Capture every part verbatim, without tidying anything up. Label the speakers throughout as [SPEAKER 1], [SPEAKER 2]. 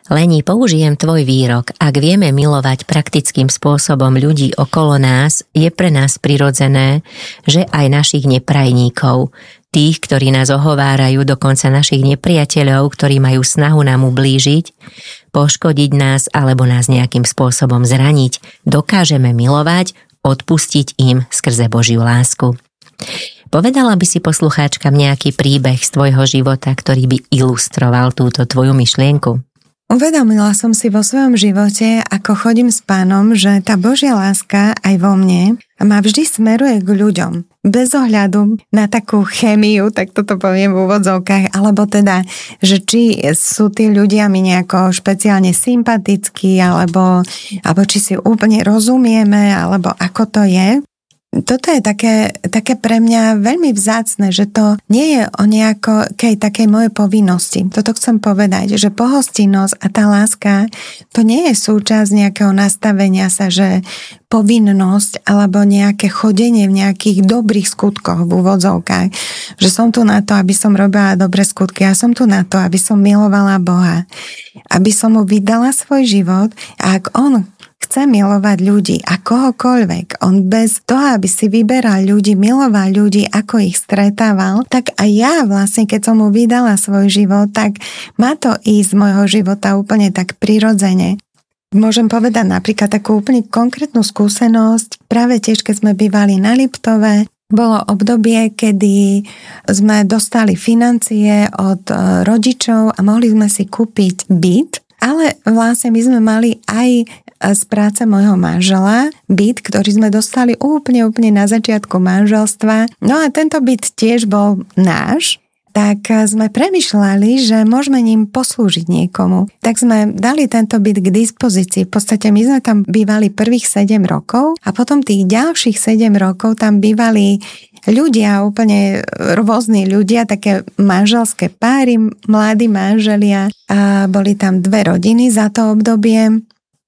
[SPEAKER 1] Leni, použijem tvoj výrok. Ak vieme milovať praktickým spôsobom ľudí okolo nás, je pre nás prirodzené, že aj našich neprajníkov, tých, ktorí nás ohovárajú, dokonca našich nepriateľov, ktorí majú snahu nám ublížiť, poškodiť nás alebo nás nejakým spôsobom zraniť, dokážeme milovať, odpustiť im skrze Božiu lásku. Povedala by si poslucháčkam nejaký príbeh z tvojho života, ktorý by ilustroval túto tvoju myšlienku?
[SPEAKER 2] Uvedomila som si vo svojom živote, ako chodím s Pánom, že tá Božia láska aj vo mne ma vždy smeruje k ľuďom. Bez ohľadu na takú chémiu, tak toto poviem v úvodzovkách, alebo teda, že či sú tí ľudia mi nejako špeciálne sympatickí, alebo, alebo či si úplne rozumieme, alebo ako to je. Toto je také, také pre mňa veľmi vzácne, že to nie je o nejakej takej mojej povinnosti. Toto chcem povedať, že pohostinnosť a tá láska, to nie je súčasť nejakého nastavenia sa, že povinnosť alebo nejaké chodenie v nejakých dobrých skutkoch v úvodzovkách. Že som tu na to, aby som robila dobré skutky. Ja som tu na to, aby som milovala Boha. Aby som mu vydala svoj život a ak on chce milovať ľudí a kohokoľvek, on bez toho, aby si vyberal ľudí, miloval ľudí, ako ich stretával, tak aj ja vlastne, keď som mu vydala svoj život, tak má to ísť z môjho života úplne tak prirodzene. Môžem povedať napríklad takú úplne konkrétnu skúsenosť. Práve tiež, keď sme bývali na Liptove, bolo obdobie, kedy sme dostali financie od rodičov a mohli sme si kúpiť byt, ale vlastne my sme mali aj z práce môjho manžela byt, ktorý sme dostali úplne, úplne na začiatku manželstva. No a tento byt tiež bol náš, tak sme premýšľali, že môžeme ním poslúžiť niekomu. Tak sme dali tento byt k dispozícii. V podstate my sme tam bývali prvých sedem rokov a potom tých ďalších sedem rokov tam bývali ľudia, úplne rôzni ľudia, také manželské páry, mladí manželia a boli tam dve rodiny za to obdobie.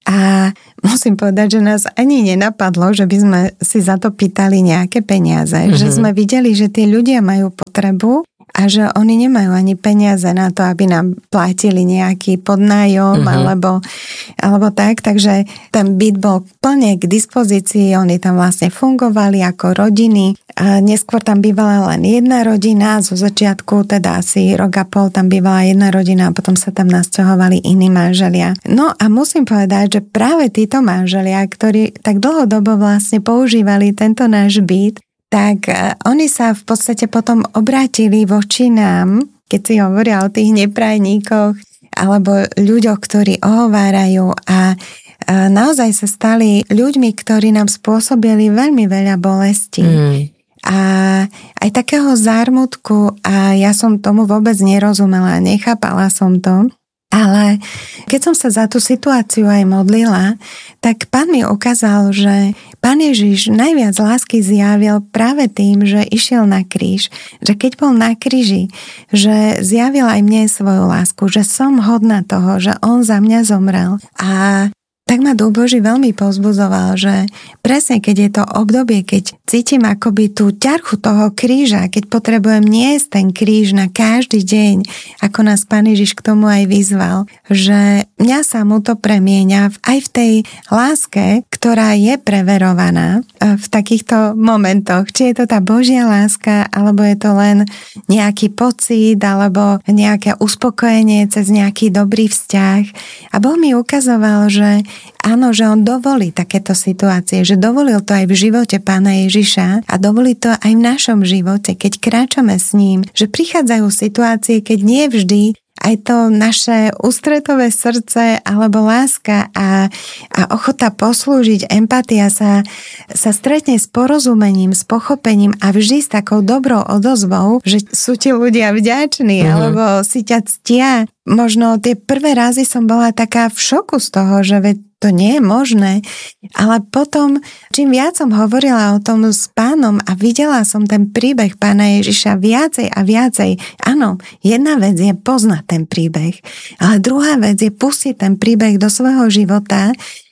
[SPEAKER 2] A musím povedať, že nás ani nenapadlo, že by sme si za to pýtali nejaké peniaze. Mm-hmm. Že sme videli, že tí ľudia majú potrebu a že oni nemajú ani peniaze na to, aby nám platili nejaký podnájom mm-hmm. alebo, alebo tak. Takže ten byt bol plne k dispozícii, oni tam vlastne fungovali ako rodiny. A neskôr tam bývala len jedna rodina, zo začiatku teda asi rok a pol tam bývala jedna rodina a potom sa tam nasťahovali iní manželia. No a musím povedať, že práve títo manželia, ktorí tak dlhodobo vlastne používali tento náš byt, tak oni sa v podstate potom obrátili voči nám, keď si hovoria o tých neprajníkoch alebo ľuďoch, ktorí ohovárajú a naozaj sa stali ľuďmi, ktorí nám spôsobili veľmi veľa bolesti. Mm. A aj takého zármutku a ja som tomu vôbec nerozumela, nechápala som to. Ale keď som sa za tú situáciu aj modlila, tak Pán mi ukázal, že Pán Ježiš najviac lásky zjavil práve tým, že išiel na kríž. Že keď bol na kríži, že zjavil aj mne svoju lásku, že som hodná toho, že on za mňa zomrel. A tak ma Duch Boží veľmi povzbudzoval, že presne keď je to obdobie, keď cítim akoby tú ťarchu toho kríža, keď potrebujem niesť ten kríž na každý deň, ako nás Pán Ježiš k tomu aj vyzval, že mňa sa mu to premieňa aj v tej láske, ktorá je preverovaná v takýchto momentoch. Či je to tá Božia láska, alebo je to len nejaký pocit, alebo nejaké uspokojenie cez nejaký dobrý vzťah. A Boh mi ukazoval, že áno, že on dovolí takéto situácie, že dovolil to aj v živote Pána Ježiša a dovolí to aj v našom živote, keď kráčame s ním, že prichádzajú situácie, keď nie vždy aj to naše ústretové srdce alebo láska a, a ochota poslúžiť, empatia sa, sa stretne s porozumením, s pochopením a vždy s takou dobrou odozvou, že sú ti ľudia vďační mm-hmm. alebo si ťa ctia. Možno tie prvé razy som bola taká v šoku z toho, že veď to nie je možné, ale potom, čím viac som hovorila o tom s Pánom a videla som ten príbeh Pána Ježiša viacej a viacej, áno, jedna vec je poznať ten príbeh, ale druhá vec je pustiť ten príbeh do svojho života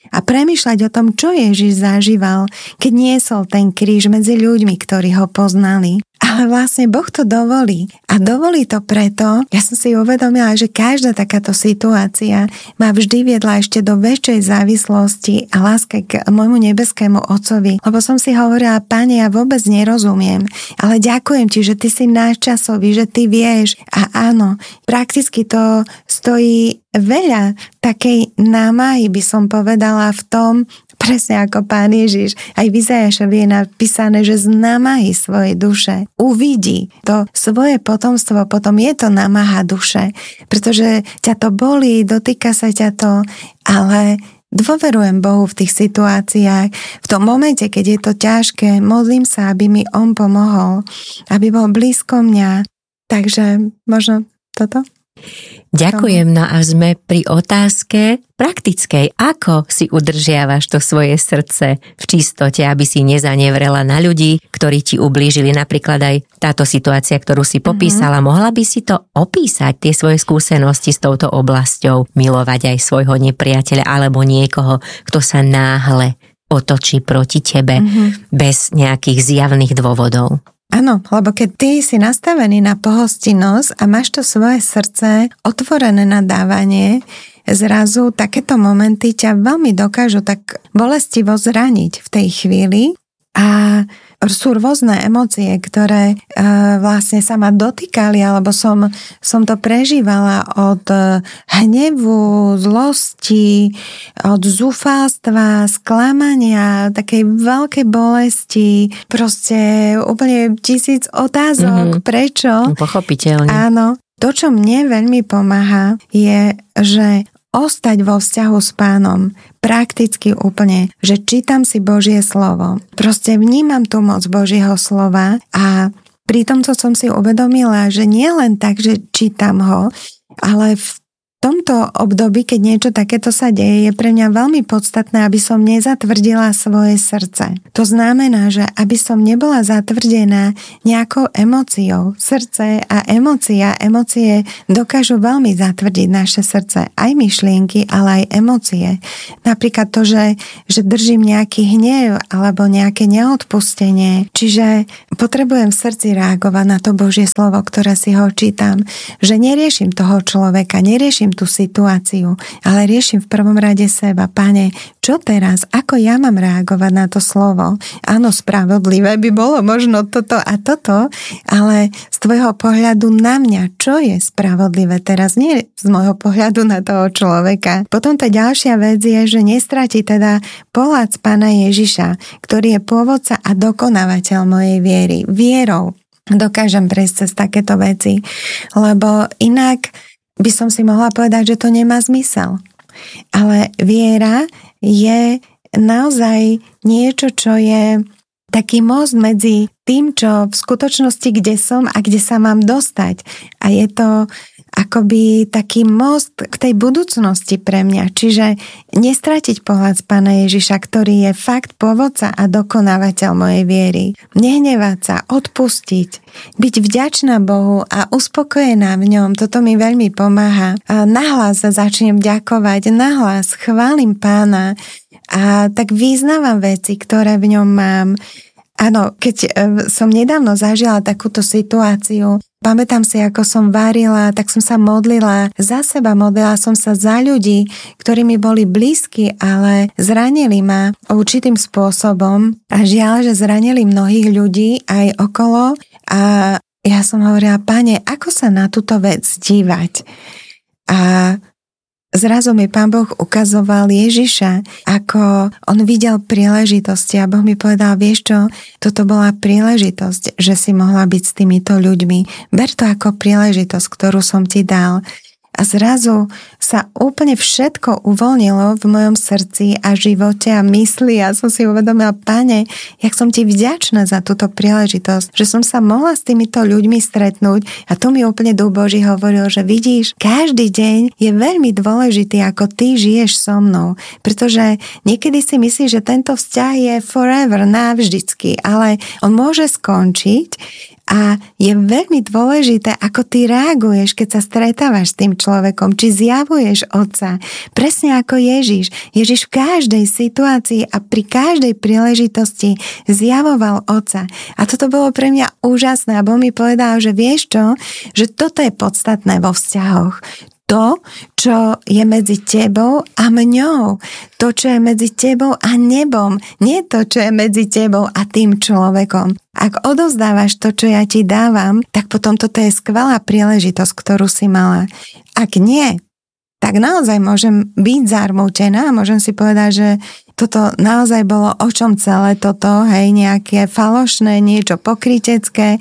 [SPEAKER 2] a premýšľať o tom, čo Ježiš zažíval, keď niesol ten kríž medzi ľuďmi, ktorí ho poznali. Ale vlastne Boh to dovolí. A dovolí to preto, ja som si uvedomila, že každá takáto situácia ma vždy viedla ešte do väčšej závislosti a láske k môjmu nebeskému Otcovi. Lebo som si hovorila, Pane, ja vôbec nerozumiem, ale ďakujem Ti, že Ty si nadčasový, že Ty vieš. A áno, prakticky to stojí veľa takej námahy, by som povedala, v tom, presne ako Pán Ježiš, aj v Izajašovi je napísané, že z námahy svojej duše uvidí to svoje potomstvo, potom je to námaha duše, pretože ťa to bolí, dotýka sa ťa to, ale dôverujem Bohu v tých situáciách. V tom momente, keď je to ťažké, modlím sa, aby mi On pomohol, aby bol blízko mňa. Takže možno toto?
[SPEAKER 1] Ďakujem, no a sme pri otázke praktickej. Ako si udržiavaš to svoje srdce v čistote, aby si nezanevrela na ľudí, ktorí ti ublížili, napríklad aj táto situácia, ktorú si popísala. Mm-hmm. Mohla by si to opísať, tie svoje skúsenosti s touto oblasťou, milovať aj svojho nepriateľa alebo niekoho, kto sa náhle otočí proti tebe mm-hmm. bez nejakých zjavných dôvodov?
[SPEAKER 2] Áno, lebo keď ty si nastavený na pohostinnosť a máš to svoje srdce otvorené na dávanie, zrazu takéto momenty ťa veľmi dokážu tak bolestivo zraniť v tej chvíli a sú rôzne emócie, ktoré e, vlastne sa ma dotýkali, alebo som, som to prežívala od hnevu, zlosti, od zúfalstva, sklamania, takej veľkej bolesti, proste úplne tisíc otázok, mm-hmm. prečo.
[SPEAKER 1] Pochopiteľne.
[SPEAKER 2] Áno. To, čo mne veľmi pomáha, je, že ostať vo vzťahu s Pánom, prakticky úplne, že čítam si Božie slovo. Proste vnímam tú moc Božieho slova a pri tomto som si uvedomila, že nie len tak, že čítam ho, ale v tomto období, keď niečo takéto sa deje, je pre mňa veľmi podstatné, aby som nezatvrdila svoje srdce. To znamená, že aby som nebola zatvrdená nejakou emóciou. Srdce a emócia, emócie dokážu veľmi zatvrdiť naše srdce, aj myšlienky, ale aj emócie. Napríklad to, že, že držím nejaký hnev alebo nejaké neodpustenie. Čiže potrebujem v srdci reagovať na to Božie slovo, ktoré si ho čítam. Že neriešim toho človeka, neriešim tú situáciu, ale riešim v prvom rade seba. Pane, čo teraz? Ako ja mám reagovať na to slovo? Áno, spravodlivé by bolo možno toto a toto, ale z tvojho pohľadu na mňa, čo je spravodlivé teraz? Nie z môjho pohľadu na toho človeka. Potom tá ďalšia vec je, že nestratí teda pohľad z Pána Ježiša, ktorý je pôvodca a dokonávateľ mojej viery. Vierou dokážem prejsť cez takéto veci, lebo inak by som si mohla povedať, že to nemá zmysel. Ale viera je naozaj niečo, čo je taký most medzi tým, čo v skutočnosti, kde som a kde sa mám dostať. A je to akoby taký most k tej budúcnosti pre mňa. Čiže nestratiť pohľad z Pána Ježiša, ktorý je fakt pôvodca a dokonávateľ mojej viery. Nehnevať sa, odpustiť, byť vďačná Bohu a uspokojená v ňom. Toto mi veľmi pomáha. A nahlas sa začnem ďakovať, nahlas chválim Pána a tak vyznávam veci, ktoré v ňom mám. Áno, keď som nedávno zažila takúto situáciu, pamätám si, ako som varila, tak som sa modlila za seba, modlila som sa za ľudí, ktorí mi boli blízki, ale zranili ma určitým spôsobom a žiaľ, že zranili mnohých ľudí aj okolo a ja som hovorila, Pane, ako sa na túto vec dívať? A zrazu mi Pán Boh ukazoval Ježiša, ako on videl príležitosti a Boh mi povedal, vieš čo, toto bola príležitosť, že si mohla byť s týmito ľuďmi. Ber to ako príležitosť, ktorú som ti dal. A zrazu sa úplne všetko uvoľnilo v mojom srdci a živote a mysli a som si uvedomila, Pane, jak som ti vďačná za túto príležitosť, že som sa mohla s týmito ľuďmi stretnúť a tu mi úplne Duch Boží hovoril, že vidíš, každý deň je veľmi dôležitý, ako ty žiješ so mnou, pretože niekedy si myslíš, že tento vzťah je forever, navždycky, ale on môže skončiť A je veľmi dôležité, ako ty reaguješ, keď sa stretávaš s tým človekom, či zjavuješ Otca. Presne ako Ježiš. Ježiš v každej situácii a pri každej príležitosti zjavoval Otca. A toto bolo pre mňa úžasné. A Boh mi povedal, že vieš čo? Že toto je podstatné vo vzťahoch. To, čo je medzi tebou a mňou. To, čo je medzi tebou a nebom. Nie to, čo je medzi tebou a tým človekom. Ak odovzdávaš to, čo ja ti dávam, tak potom toto je skvelá príležitosť, ktorú si mala. Ak nie, tak naozaj môžem byť zarmútená a môžem si povedať, že toto naozaj bolo o čom celé toto, hej, nejaké falošné, niečo pokrytecké,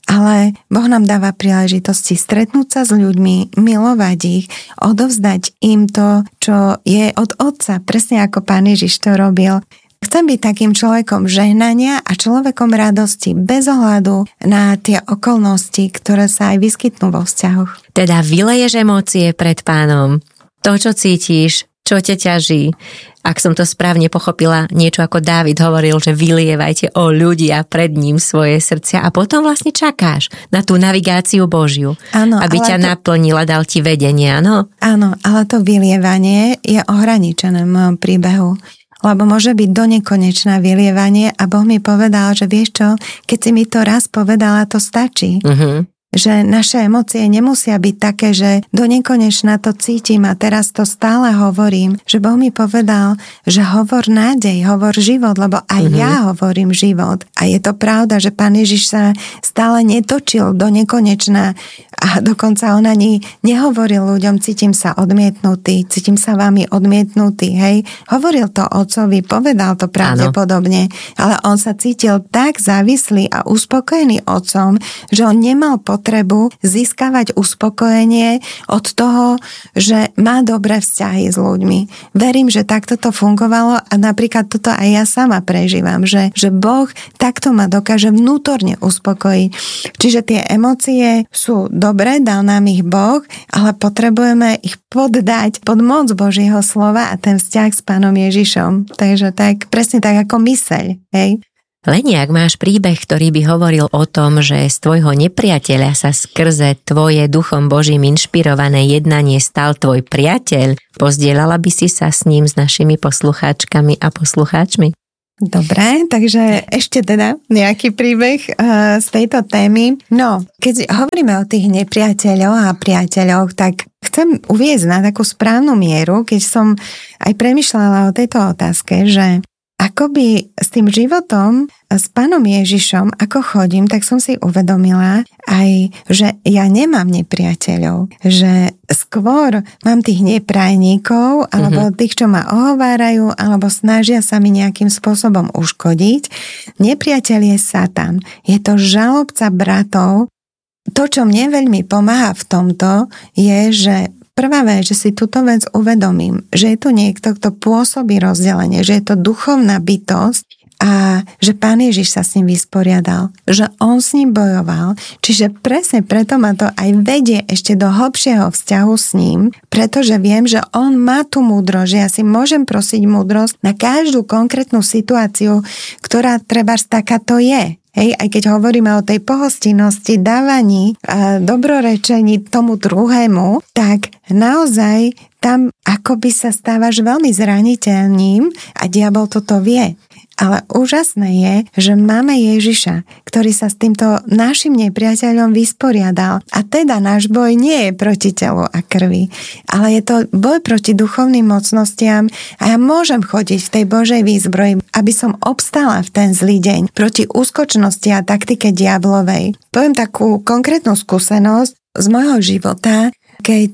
[SPEAKER 2] ale Boh nám dáva príležitosti stretnúť sa s ľuďmi, milovať ich, odovzdať im to, čo je od Otca, presne ako Pán Ježiš to robil. Chcem byť takým človekom žehnania a človekom radosti, bez ohľadu na tie okolnosti, ktoré sa aj vyskytnú vo vzťahoch.
[SPEAKER 1] Teda vyleješ emócie pred Pánom, to, čo cítiš, čo ťa ťaží. Ak som to správne pochopila, niečo ako Dávid hovoril, že vylievajte o ľudia pred ním svoje srdcia a potom vlastne čakáš na tú navigáciu Božiu, áno, aby ťa to naplnila, dal ti vedenie, áno?
[SPEAKER 2] Áno, ale to vylievanie je ohraničené v mojom príbehu. Lebo môže byť donekonečná vylievanie a Boh mi povedal, že vieš čo, keď si mi to raz povedala, to stačí. Uh-huh. Že naše emócie nemusia byť také, že do nekonečna to cítim a teraz to stále hovorím. Že Boh mi povedal, že hovor nádej, hovor život, lebo aj mm-hmm. ja hovorím život. A je to pravda, že Pán Ježiš sa stále netočil do nekonečna a dokonca on ani nehovoril ľuďom, cítim sa odmietnutý, cítim sa vami odmietnutý, hej. Hovoril to Otcovi, povedal to pravdepodobne, ale on sa cítil tak závislý a uspokojený Otcom, že on nemal potrebu získavať uspokojenie od toho, že má dobré vzťahy s ľuďmi. Verím, že takto to fungovalo a napríklad toto aj ja sama prežívam, že, že Boh takto ma dokáže vnútorne uspokojiť. Čiže tie emócie sú dobré, dal nám ich Boh, ale potrebujeme ich poddať pod moc Božieho slova a ten vzťah s Pánom Ježišom. Takže tak, presne tak ako myseľ, hej?
[SPEAKER 1] Leni, ak máš príbeh, ktorý by hovoril o tom, že z tvojho nepriateľa sa skrze tvoje duchom Božím inšpirované jednanie stal tvoj priateľ, pozdieľala by si sa s ním, s našimi poslucháčkami a poslucháčmi?
[SPEAKER 2] Dobre, takže ešte teda nejaký príbeh uh, z tejto témy. No, keď hovoríme o tých nepriateľoch a priateľoch, tak chcem uviesť na takú správnu mieru, keď som aj premýšľala o tejto otázke, že akoby s tým životom, s Pánom Ježišom, ako chodím, tak som si uvedomila aj, že ja nemám nepriateľov, že skôr mám tých neprajníkov, alebo mm-hmm. tých, čo ma ohovárajú, alebo snažia sa mi nejakým spôsobom uškodiť. Nepriateľ je Satan. Je to žalobca bratov. To, čo mne veľmi pomáha v tomto, je, že prvá vec, že si túto vec uvedomím, že je tu niekto, kto pôsobí rozdelenie, že je to duchovná bytosť a že Pán Ježiš sa s ním vysporiadal, že on s ním bojoval, čiže presne preto ma to aj vedie ešte do hlbšieho vzťahu s ním, pretože viem, že on má tú múdrosť, že ja si môžem prosiť múdrosť na každú konkrétnu situáciu, ktorá trebárs takáto je. Hej, aj keď hovoríme o tej pohostinnosti, dávaní, a dobrorečení tomu druhému, tak naozaj tam akoby sa stávaš veľmi zraniteľným a diabol toto vie. Ale úžasné je, že máme Ježiša, ktorý sa s týmto našim nepriateľom vysporiadal. A teda náš boj nie je proti telu a krvi, ale je to boj proti duchovným mocnostiam a ja môžem chodiť v tej Božej výzbroji, aby som obstála v ten zlý deň proti úskočnosti a taktike diablovej. Poviem takú konkrétnu skúsenosť z môjho života, keď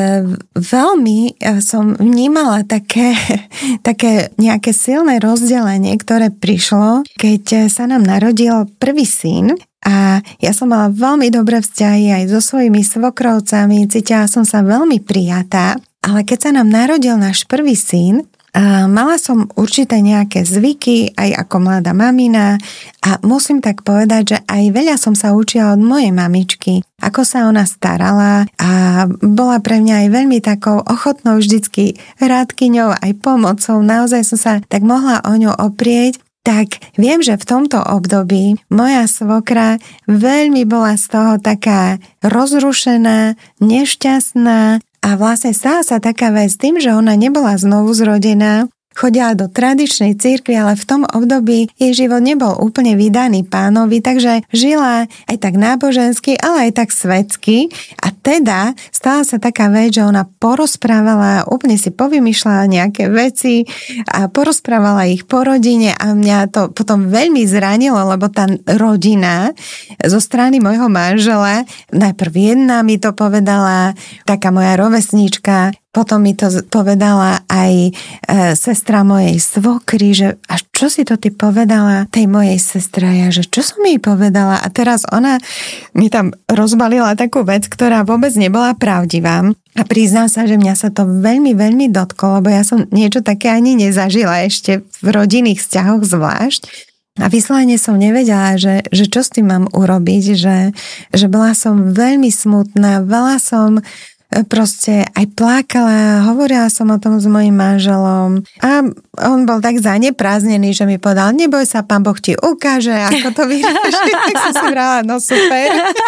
[SPEAKER 2] veľmi som vnímala také, také nejaké silné rozdelenie, ktoré prišlo, keď sa nám narodil prvý syn a ja som mala veľmi dobré vzťahy aj so svojimi svokrovcami, cítila som sa veľmi prijatá, ale keď sa nám narodil náš prvý syn, a mala som určité nejaké zvyky, aj ako mladá mamina a musím tak povedať, že aj veľa som sa učila od mojej mamičky, ako sa ona starala a bola pre mňa aj veľmi takou ochotnou vždycky rádkyňou aj pomocou, naozaj som sa tak mohla o ňu oprieť. tak viem, že v tomto období moja svokra veľmi bola z toho taká rozrušená, nešťastná a vlastne stala sa taká vec tým, že ona nebola znovu zrodená, chodila do tradičnej cirkvi, ale v tom období jej život nebol úplne vydaný Pánovi, takže žila aj tak nábožensky, ale aj tak svetsky a teda stala sa taká vec, že ona porozprávala, úplne si povymýšľala nejaké veci a porozprávala ich po rodine a mňa to potom veľmi zranilo, lebo tá rodina zo strany môjho manžela, najprv jedna mi to povedala, taká moja rovesníčka, potom mi to povedala aj e, sestra mojej svokry, že a čo si to ty povedala tej mojej sestre? Ja, že čo som jej povedala? A teraz ona mi tam rozbalila takú vec, ktorá vôbec nebola pravdivá. A priznám sa, že mňa sa to veľmi, veľmi dotklo, lebo ja som niečo také ani nezažila ešte v rodinných vzťahoch zvlášť. A vyslovene som nevedela, že, že čo s tým mám urobiť, že, že bola som veľmi smutná, veľa som proste aj plakala, hovorila som o tom s mojím manželom a on bol tak zaneprázdnený, že mi povedal, neboj sa, Pán Boh ti ukáže, ako to vyrieši. Tak som si vrala, no super.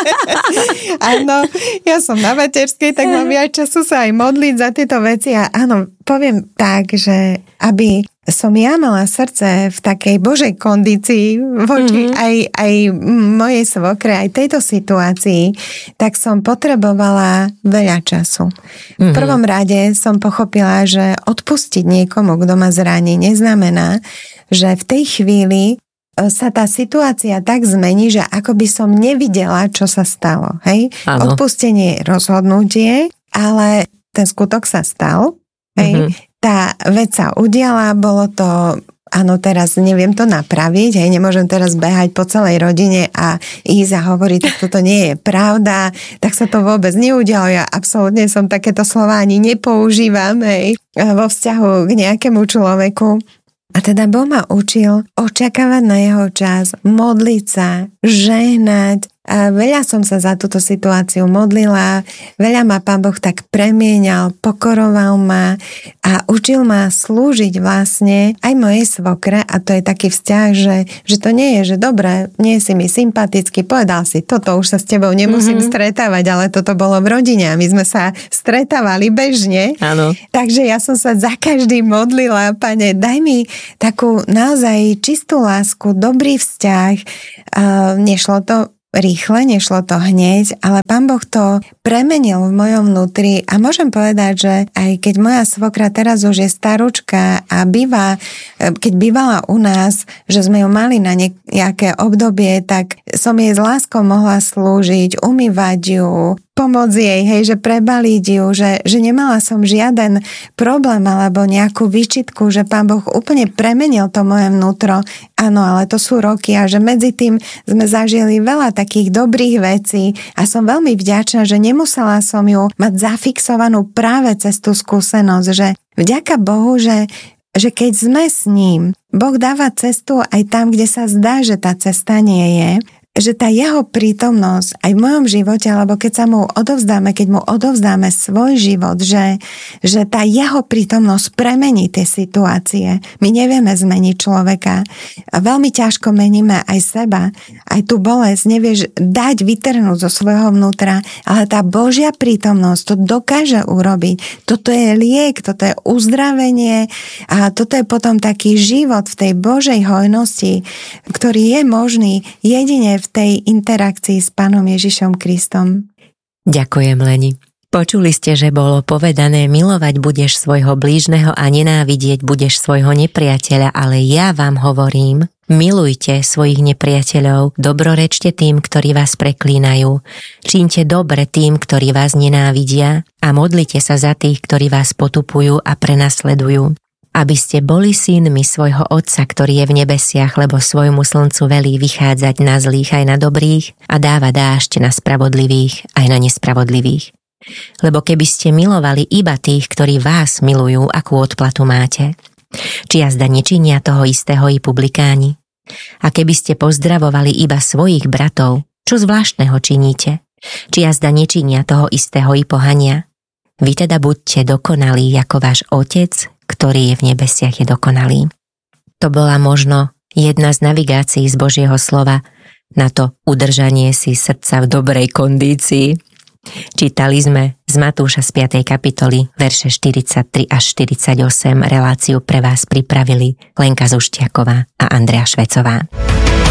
[SPEAKER 2] Áno, ja som na materskej, tak mám viac času sa aj modliť za tieto veci a áno, poviem tak, že aby som ja mala srdce v takej Božej kondícii voči mm-hmm. aj, aj mojej svokre, aj tejto situácii, tak som potrebovala veľa času. Mm-hmm. V prvom rade som pochopila, že odpustiť niekomu, kto ma zraní, neznamená, že v tej chvíli sa tá situácia tak zmení, že ako by som nevidela, čo sa stalo. Hej? Odpustenie je rozhodnutie, ale ten skutok sa stal. Hej? Mm-hmm. Tá vec sa udiala, bolo to, áno, teraz neviem to napraviť, hej, nemôžem teraz behať po celej rodine a ísť a hovoriť, tak toto nie je pravda, tak sa to vôbec neudialo, ja absolútne som takéto slová ani nepoužívam, hej, vo vzťahu k nejakému človeku. A teda Boh ma učil očakávať na jeho čas, modliť sa, žehnať. A veľa som sa za túto situáciu modlila, veľa ma Pán Boh tak premieňal, pokoroval ma a učil ma slúžiť vlastne aj mojej svokre a to je taký vzťah, že, že to nie je, že dobre, nie si mi sympatický, povedal si, toto už sa s tebou nemusím mm-hmm. stretávať, ale toto bolo v rodine a my sme sa stretávali bežne. Áno. Takže ja som sa za každým modlila, Pane, daj mi takú naozaj čistú lásku, dobrý vzťah. Uh, nešlo to rýchle, nešlo to hneď, ale Pán Boh to premenil v mojom vnútri a môžem povedať, že aj keď moja svokra teraz už je staručka a býva, keď bývala u nás, že sme ju mali na nejaké obdobie, tak som jej s láskou mohla slúžiť, umývať ju, pomôcť jej, hej, že prebaliť ju, že, že nemala som žiaden problém alebo nejakú výčitku, že Pán Boh úplne premenil to moje vnútro. Áno, ale to sú roky a že medzi tým sme zažili veľa takých dobrých vecí a som veľmi vďačná, že nemusela som ju mať zafixovanú práve cez tú skúsenosť, že vďaka Bohu, že že keď sme s ním, Boh dáva cestu aj tam, kde sa zdá, že tá cesta nie je, že tá jeho prítomnosť aj v mojom živote, alebo keď sa mu odovzdáme, keď mu odovzdáme svoj život, že, že tá jeho prítomnosť premení tie situácie. My nevieme zmeniť človeka. A veľmi ťažko meníme aj seba. Aj tú bolesť nevieš dať, vytrhnúť zo svojho vnútra, ale tá Božia prítomnosť to dokáže urobiť. Toto je liek, toto je uzdravenie a toto je potom taký život v tej Božej hojnosti, ktorý je možný jedine v tej interakcii s Pánom Ježišom Kristom.
[SPEAKER 1] Ďakujem, Leni. Počuli ste, že bolo povedané, milovať budeš svojho blížneho a nenávidieť budeš svojho nepriateľa, ale ja vám hovorím, milujte svojich nepriateľov, dobrorečte tým, ktorí vás preklínajú, čínte dobre tým, ktorí vás nenávidia a modlite sa za tých, ktorí vás potupujú a prenasledujú. Aby ste boli synmi svojho Otca, ktorý je v nebesiach, lebo svojmu slncu velí vychádzať na zlých aj na dobrých a dáva dážď na spravodlivých aj na nespravodlivých. Lebo keby ste milovali iba tých, ktorí vás milujú, akú odplatu máte? Či jazda nečinia toho istého i publikáni? A keby ste pozdravovali iba svojich bratov, čo zvláštneho činíte? Či jazda nečinia toho istého i pohania? Vy teda buďte dokonalí, ako váš Otec, ktorý je v nebesiach, je dokonalý. To bola možno jedna z navigácií z Božieho slova na to udržanie si srdca v dobrej kondícii. Čítali sme z Matúša z piatej kapitoly verše štyridsaťtri až štyridsaťosem. Reláciu pre vás pripravili Lenka Zuštiaková a Andrea Švecová.